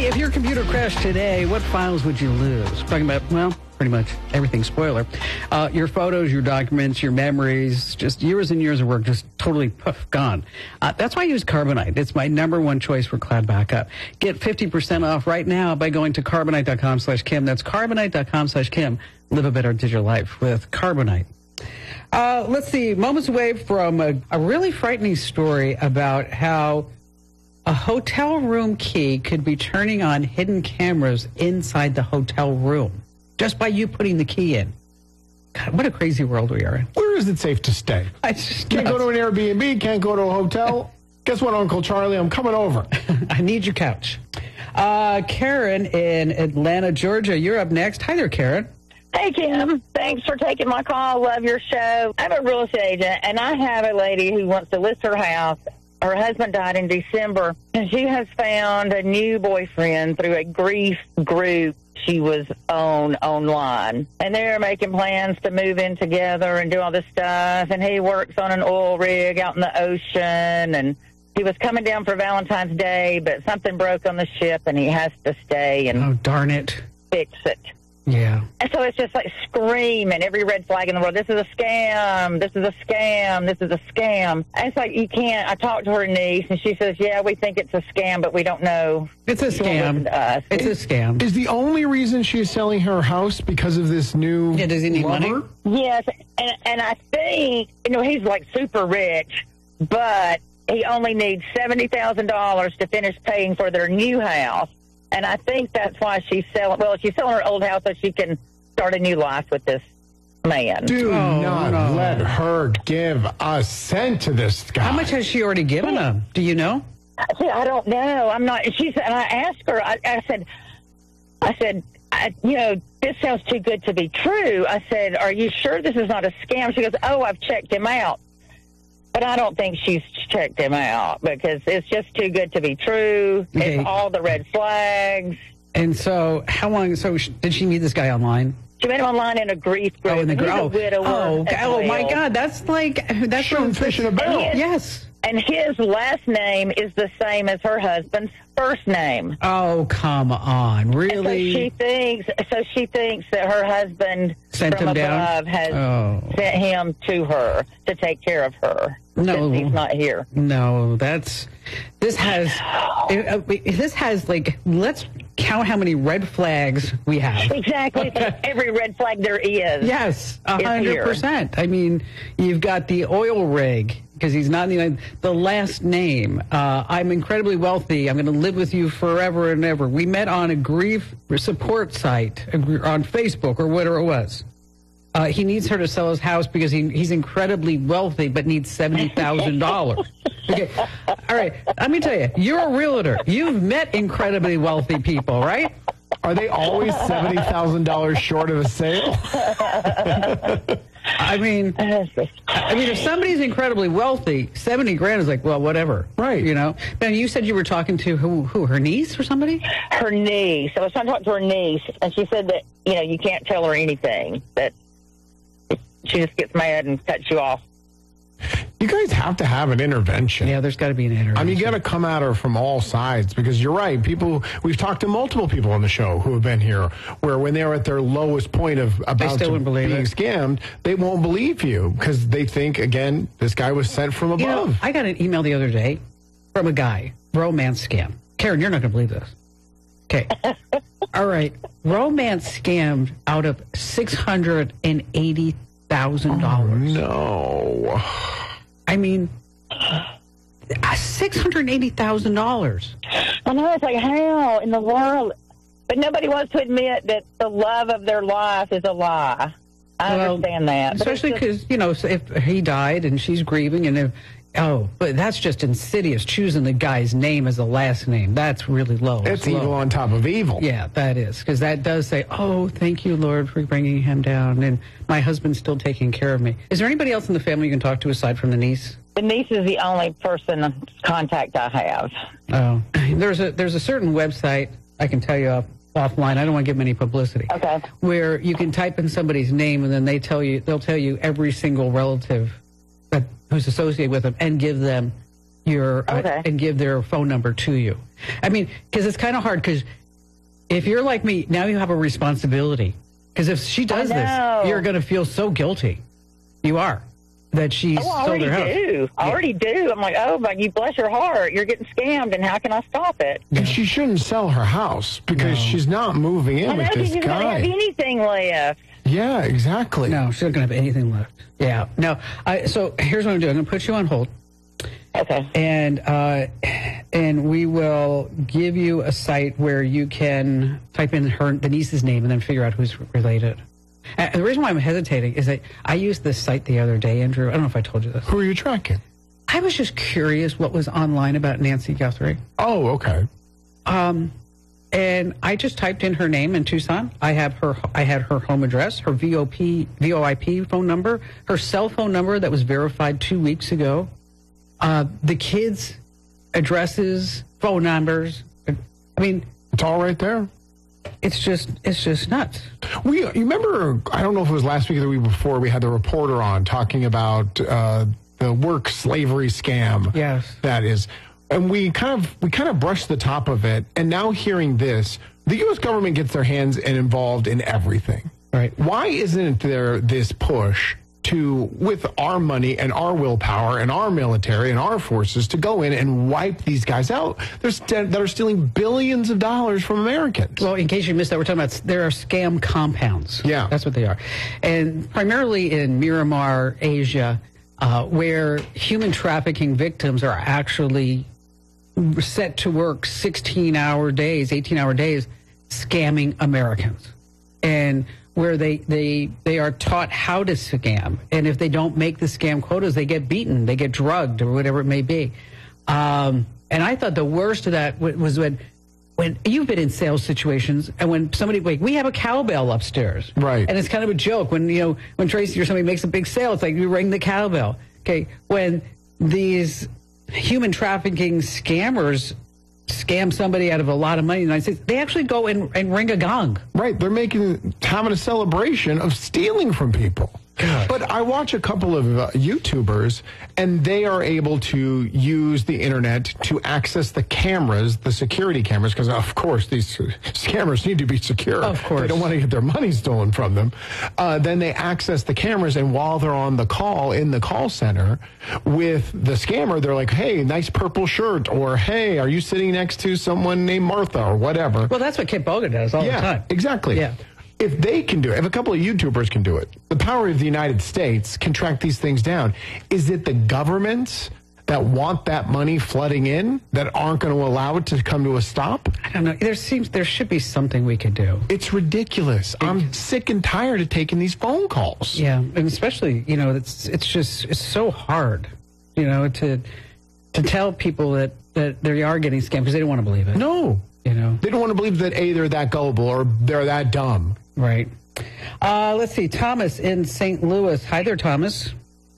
If your computer crashed today, what files would you lose? Talking about, well, pretty much everything, spoiler. Your photos, your documents, your memories, just years and years of work, just totally poof, gone. That's why I use Carbonite. It's my number one choice for cloud backup. Get 50% off right now by going to Carbonite.com/Kim. That's Carbonite.com/Kim. Live a better digital life with Carbonite. Let's see, moments away from a really frightening story about how a hotel room key could be turning on hidden cameras inside the hotel room just by you putting the key in. God, what a crazy world we are in. Where is it safe to stay? I just can't go to an Airbnb, can't go to a hotel. Guess what, Uncle Charlie? I'm coming over. I need your couch. Karen in Atlanta, Georgia, you're up next. Hi there, Karen. Hey, Kim. Thanks for taking my call. Love your show. I'm a real estate agent, and I have a lady who wants to list her house. Her husband died in December, and she has found a new boyfriend through a grief group she was on online. And they're making plans to move in together and do all this stuff. And he works on an oil rig out in the ocean, and he was coming down for Valentine's Day, but something broke on the ship, and he has to stay and oh, darn it, fix it. Yeah. And so it's just like screaming every red flag in the world. This is a scam. This is a scam. This is a scam. And it's like, you can't. I talked to her niece, and she says, yeah, we think it's a scam, but we don't know. It's a scam. It's a scam. Is the only reason she's selling her house because of this new does he need money? Yes. And I think, he's like super rich, but he only needs $70,000 to finish paying for their new house. And I think that's why she's selling. Well, she's selling her old house so she can start a new life with this man. Do not let her give a cent to this guy. How much has she already given him? Do you know? See, I don't know. I'm not. She said, and I asked her. I said, this sounds too good to be true. I said, are you sure this is not a scam? She goes, oh, I've checked him out. But I don't think she's checked him out because it's just too good to be true. Okay. It's all the red flags. And so how long? So did she meet this guy online? She met him online in a grief group. Oh, in the group. He's a widower. Oh, my God. That's shooting fish in a barrel. Yes. And his last name is the same as her husband's first name. Oh, come on. Really? So she thinks that her husband sent from him above down? has sent him to her to take care of her. No. Since he's not here. No, this has let's count how many red flags we have. Exactly. Every red flag there is. Yes, 100%. I mean, you've got the oil rig, because he's not the last name. I'm incredibly wealthy. I'm going to live with you forever and ever. We met on a grief support site on Facebook or whatever it was. He needs her to sell his house because he's incredibly wealthy but needs $70,000. Okay. All right. Let me tell you, you're a realtor. You've met incredibly wealthy people, right? Are they always $70,000 short of a sale? I mean, if somebody's incredibly wealthy, 70 grand is like, well, whatever. Right. Now, you said you were talking to who, her niece or somebody? Her niece. I was trying to talk to her niece, and she said that, you can't tell her anything, that she just gets mad and cuts you off. You guys have to have an intervention. Yeah, there's got to be an intervention. I mean, you got to come at her from all sides because you're right. We've talked to multiple people on the show who have been here where when they're at their lowest point of about to being scammed, they won't believe you because they think, again, this guy was sent from above. I got an email the other day from a guy, romance scam. Karen, you're not going to believe this. Okay. All right. Romance scammed out of $680,000. Oh, no. I mean, $680,000. I know, it's like, how in the world? But nobody wants to admit that the love of their life is a lie. I understand that. Especially because, if he died and she's grieving and but that's just insidious, choosing the guy's name as the last name. That's really low. It's evil on top of evil. Yeah, that is. Because that does say, oh, thank you, Lord, for bringing him down. And my husband's still taking care of me. Is there anybody else in the family you can talk to aside from the niece? The niece is the only person contact I have. Oh. There's a certain website, I can tell you offline. I don't want to give them any publicity. Okay. Where you can type in somebody's name and then they'll tell you every single relative who's associated with them and give them and give their phone number to you. I mean, because it's kind of hard, because if you're like me, now you have a responsibility. Because if she does this, you're going to feel so guilty. You are. That she's sold her house. I already do. I'm like, oh, but you bless your heart. You're getting scammed, and how can I stop it? And she shouldn't sell her house because she's not moving in with this guy. She's going to have anything left. Yeah, exactly. No, she's not going to have anything left. Yeah. No. So here's what I'm doing. I'm going to put you on hold. Okay. And we will give you a site where you can type in the niece's name and then figure out who's related. And the reason why I'm hesitating is that I used this site the other day, Andrew. I don't know if I told you this. Who are you tracking? I was just curious what was online about Nancy Guthrie. Oh, okay. And I just typed in her name in Tucson. I had her home address, her VoIP phone number, her cell phone number that was verified 2 weeks ago, the kids' addresses, phone numbers. I mean, it's all right there. It's just nuts. You remember, I don't know if it was last week or the week before, we had the reporter on talking about the work slavery scam. Yes. That is. And we kind of brushed the top of it, and now hearing this, the U.S. government gets their hands involved in everything. Right. Why isn't there this push with our money and our willpower and our military and our forces to go in and wipe these guys out that are stealing billions of dollars from Americans? Well, in case you missed that, we're talking about there are scam compounds. Yeah. That's what they are. And primarily in Myanmar, Asia, where human trafficking victims are actually set to work 16-hour days, 18-hour days, scamming Americans. And where they are taught how to scam. And if they don't make the scam quotas, they get beaten, they get drugged, or whatever it may be. And I thought the worst of that was when you've been in sales situations, and when somebody, like, we have a cowbell upstairs. Right. And it's kind of a joke. When Tracy or somebody makes a big sale, it's like you ring the cowbell. Okay. When these human trafficking scammers scam somebody out of a lot of money in the United States, they actually go and ring a gong. Right. They're having a celebration of stealing from people. God. But I watch a couple of YouTubers, and they are able to use the internet to access the cameras, the security cameras, because, of course, these scammers need to be secure. Of course. They don't want to get their money stolen from them. Then they access the cameras, and while they're on the call, in the call center with the scammer, they're like, hey, nice purple shirt, or hey, are you sitting next to someone named Martha, or whatever. Well, that's what Kit Boga does all the time. Exactly. Yeah. If they can do it, if a couple of YouTubers can do it, the power of the United States can track these things down. Is it the governments that want that money flooding in that aren't going to allow it to come to a stop? I don't know. There should be something we could do. It's ridiculous. I'm sick and tired of taking these phone calls. Yeah, and especially, it's so hard, to tell people that they are getting scammed because they don't want to believe it. No. They don't want to believe that, A, they're that gullible or they're that dumb. Right. Let's see. Thomas in St. Louis. Hi there, Thomas.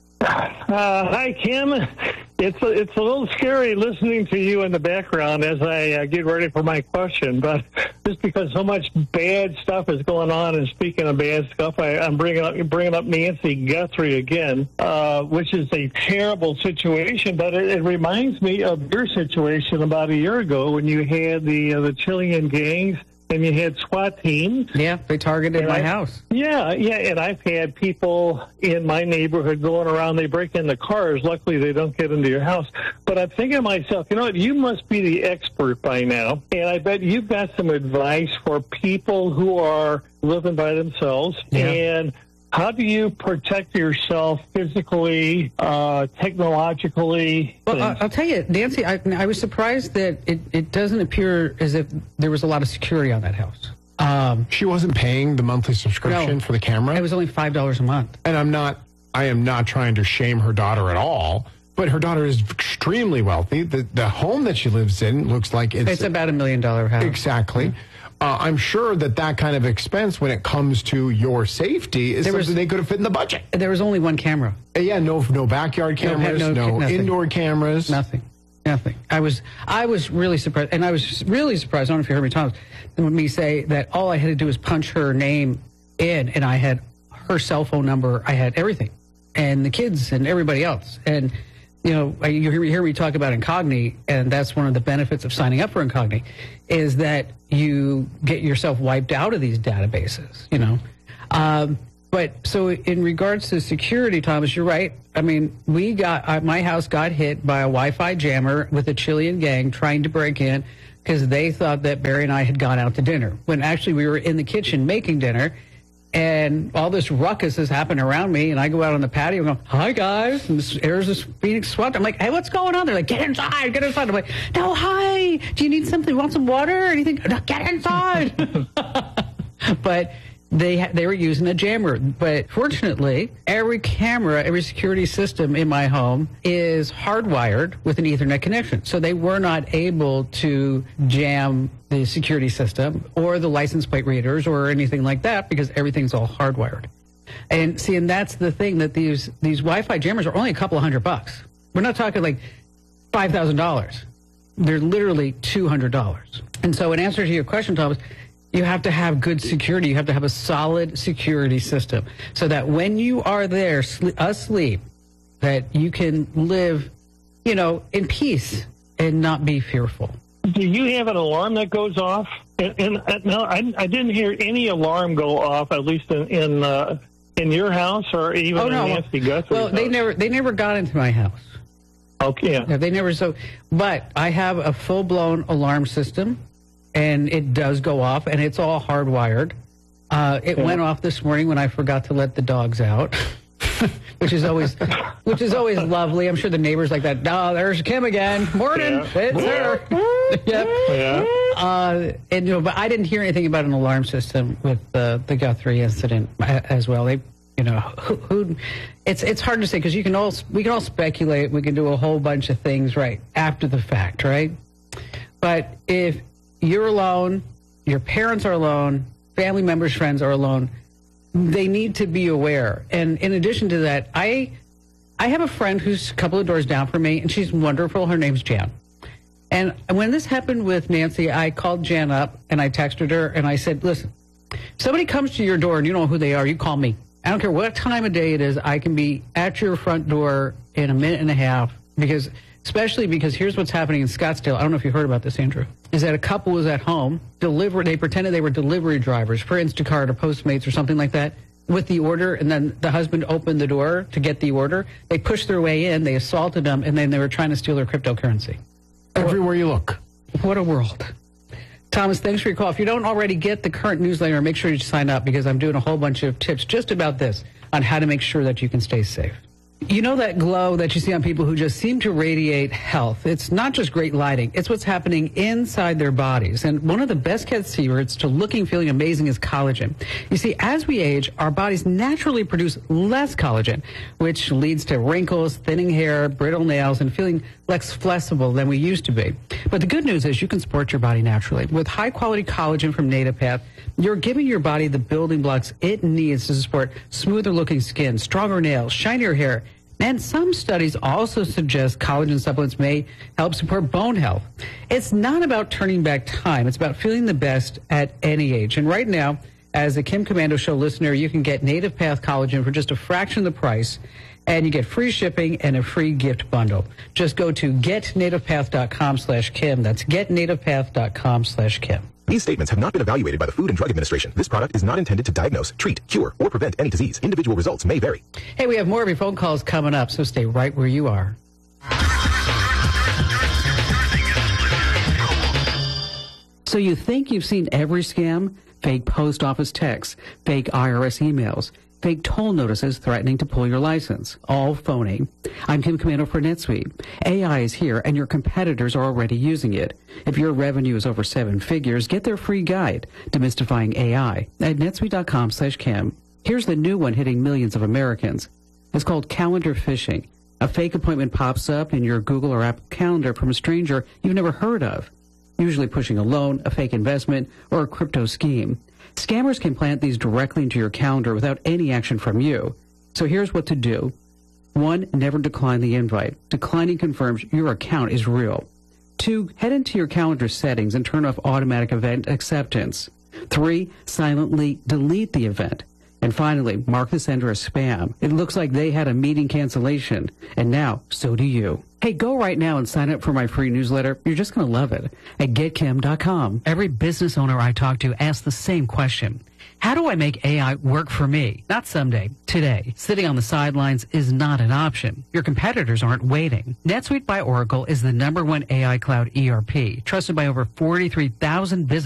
Hi, Kim. It's a little scary listening to you in the background as I get ready for my question, but just because so much bad stuff is going on, and speaking of bad stuff, I'm bringing up Nancy Guthrie again, which is a terrible situation, but it reminds me of your situation about a year ago when you had the Chilean gangs. And you had SWAT teams. Yeah, they targeted my house. Yeah, and I've had people in my neighborhood going around, they break into cars. Luckily, they don't get into your house. But I'm thinking to myself, you know what, you must be the expert by now. And I bet you've got some advice for people who are living by themselves. Yeah. And how do you protect yourself physically, technologically? Well, I'll tell you, Nancy, I was surprised that it doesn't appear as if there was a lot of security on that house. She wasn't paying the monthly subscription for the camera? It was only $5 a month. And I am not trying to shame her daughter at all, but her daughter is extremely wealthy. The home that she lives in looks like it's about $1 million house. Exactly. Mm-hmm. I'm sure that kind of expense, when it comes to your safety, something they could have fit in the budget. There was only one camera. Yeah, no backyard cameras, no indoor cameras. Nothing. I was really surprised, and I was really surprised, I don't know if you heard me, Thomas, when me say that all I had to do was punch her name in, and I had her cell phone number, I had everything, and the kids and everybody else, and you hear me talk about Incogni, and that's one of the benefits of signing up for Incogni, is that you get yourself wiped out of these databases, But so in regards to security, Thomas, you're right. I mean, my house got hit by a Wi-Fi jammer with a Chilean gang trying to break in because they thought that Barry and I had gone out to dinner, when actually we were in the kitchen making dinner. And all this ruckus has happened around me, and I go out on the patio and go, "Hi, guys." And there's this Phoenix SWAT. I'm like, "Hey, what's going on?" They're like, "Get inside, get inside." I'm like, "No, hi. Do you need something? Want some water or anything?" "No, get inside." But they were using a jammer. But fortunately, every camera, every security system in my home is hardwired with an Ethernet connection. So they were not able to jam the security system or the license plate readers or anything like that, because everything's all hardwired. And that's the thing, that these Wi-Fi jammers are only a couple of $100. We're not talking like $5,000. They're literally $200. And so in answer to your question, Thomas, you have to have good security. You have to have a solid security system so that when you are there asleep, that you can live, in peace and not be fearful. Do you have an alarm that goes off? And no, I didn't hear any alarm go off, at least in your house or even in Nancy Guthrie's house. They never got into my house. Okay. Yeah, they never. But I have a full-blown alarm system, and it does go off, and it's all hardwired. It went off this morning when I forgot to let the dogs out, which is always lovely. I'm sure the neighbors like that. Oh, there's Kim again. Morning, it's her. Yep. Yeah. But I didn't hear anything about an alarm system with the Guthrie incident as well. It's hard to say, because we can all speculate. We can do a whole bunch of things right after the fact, right? But if you're alone, your parents are alone, family members, friends are alone, they need to be aware. And in addition to that, I have a friend who's a couple of doors down from me, and she's wonderful. Her name's Jan. And when this happened with Nancy, I called Jan up, and I texted her, and I said, "Listen, if somebody comes to your door and you don't know who they are, you call me. I don't care what time of day it is. I can be at your front door in a minute and a half, especially because here's what's happening in Scottsdale. I don't know if you heard about this, Andrew, is that a couple was at home, they pretended they were delivery drivers for Instacart or Postmates or something like that, with the order, and then the husband opened the door to get the order. They pushed their way in, they assaulted them, and then they were trying to steal their cryptocurrency. Everywhere you look. What a world. Thomas, thanks for your call. If you don't already get the current newsletter, make sure you sign up, because I'm doing a whole bunch of tips just about this, on how to make sure that you can stay safe. You know that glow that you see on people who just seem to radiate health? It's not just great lighting. It's what's happening inside their bodies. And one of the best kept secrets to looking, feeling amazing is collagen. You see, as we age, our bodies naturally produce less collagen, which leads to wrinkles, thinning hair, brittle nails, and feeling less flexible than we used to be. But the good news is you can support your body naturally. With high-quality collagen from Native Path, you're giving your body the building blocks it needs to support smoother-looking skin, stronger nails, shinier hair. And some studies also suggest collagen supplements may help support bone health. It's not about turning back time. It's about feeling the best at any age. And right now, as a Kim Komando Show listener, you can get Native Path collagen for just a fraction of the price, and you get free shipping and a free gift bundle. Just go to getnativepath.com/Kim. That's getnativepath.com/Kim. These statements have not been evaluated by the Food and Drug Administration. This product is not intended to diagnose, treat, cure, or prevent any disease. Individual results may vary. Hey, we have more of your phone calls coming up, so stay right where you are. So you think you've seen every scam? Fake post office texts, fake IRS emails, fake toll notices threatening to pull your license. All phony. I'm Kim Komando for NetSuite. AI is here, and your competitors are already using it. If your revenue is over 7 figures, get their free guide, Demystifying AI, at netsuite.com/Kim. Here's the new one hitting millions of Americans. It's called calendar phishing. A fake appointment pops up in your Google or Apple calendar from a stranger you've never heard of, usually pushing a loan, a fake investment, or a crypto scheme. Scammers can plant these directly into your calendar without any action from you. So here's what to do. 1, never decline the invite. Declining confirms your account is real. 2, head into your calendar settings and turn off automatic event acceptance. 3, silently delete the event. And finally, mark the sender as spam. It looks like they had a meeting cancellation, and now so do you. Hey, go right now and sign up for my free newsletter. You're just going to love it at getkim.com. Every business owner I talk to asks the same question. How do I make AI work for me? Not someday, today. Sitting on the sidelines is not an option. Your competitors aren't waiting. NetSuite by Oracle is the #1 AI cloud ERP, trusted by over 43,000 businesses.